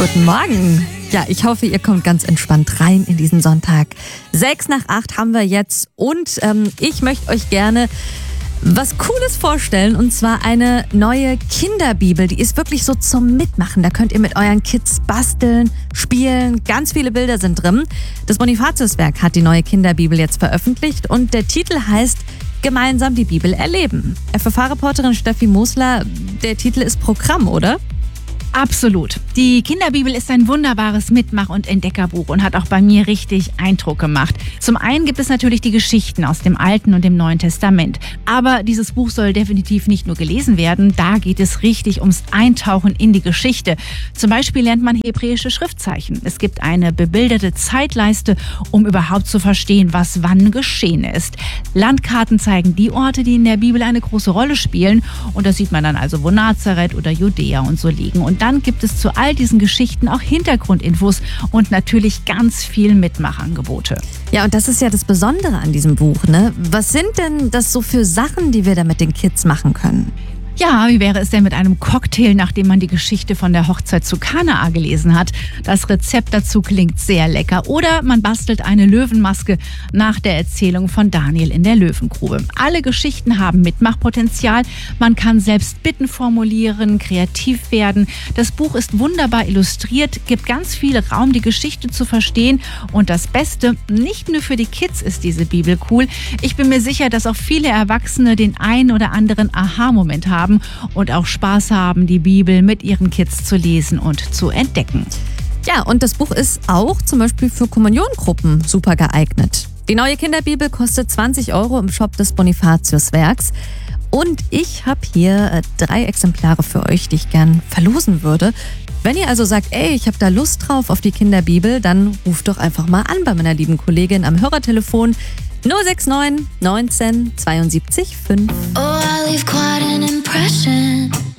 Guten Morgen. Ja, ich hoffe, ihr kommt ganz entspannt rein in diesen Sonntag. 7:06 haben wir jetzt und ich möchte euch gerne was Cooles vorstellen, und zwar eine neue Kinderbibel. Die ist wirklich so zum Mitmachen. Da könnt ihr mit euren Kids basteln, spielen. Ganz viele Bilder sind drin. Das Bonifatiuswerk hat die neue Kinderbibel jetzt veröffentlicht und der Titel heißt Gemeinsam die Bibel erleben. FFH-Reporterin Steffi Mosler, der Titel ist Programm, oder? Absolut. Die Kinderbibel ist ein wunderbares Mitmach- und Entdeckerbuch und hat auch bei mir richtig Eindruck gemacht. Zum einen gibt es natürlich die Geschichten aus dem Alten und dem Neuen Testament. Aber dieses Buch soll definitiv nicht nur gelesen werden. Da geht es richtig ums Eintauchen in die Geschichte. Zum Beispiel lernt man hebräische Schriftzeichen. Es gibt eine bebilderte Zeitleiste, um überhaupt zu verstehen, was wann geschehen ist. Landkarten zeigen die Orte, die in der Bibel eine große Rolle spielen. Und da sieht man dann also, wo Nazareth oder Judäa und so liegen. Und dann gibt es zu all diesen Geschichten auch Hintergrundinfos und natürlich ganz viel Mitmachangebote. Ja, und das ist ja das Besondere an diesem Buch, ne? Was sind denn das so für Sachen, die wir da mit den Kids machen können? Ja, wie wäre es denn mit einem Cocktail, nachdem man die Geschichte von der Hochzeit zu Kanaa gelesen hat? Das Rezept dazu klingt sehr lecker. Oder man bastelt eine Löwenmaske nach der Erzählung von Daniel in der Löwengrube. Alle Geschichten haben Mitmachpotenzial. Man kann selbst Bitten formulieren, kreativ werden. Das Buch ist wunderbar illustriert, gibt ganz viel Raum, die Geschichte zu verstehen. Und das Beste, nicht nur für die Kids ist diese Bibel cool. Ich bin mir sicher, dass auch viele Erwachsene den einen oder anderen Aha-Moment haben und auch Spaß haben, die Bibel mit ihren Kids zu lesen und zu entdecken. Ja, und das Buch ist auch zum Beispiel für Kommuniongruppen super geeignet. Die neue Kinderbibel kostet 20 € im Shop des Bonifatiuswerks. Und ich habe hier 3 Exemplare für euch, die ich gern verlosen würde. Wenn ihr also sagt, ey, ich habe da Lust drauf auf die Kinderbibel, dann ruft doch einfach mal an bei meiner lieben Kollegin am Hörertelefon 069 19 72 5. Oh, I leave quite an impression.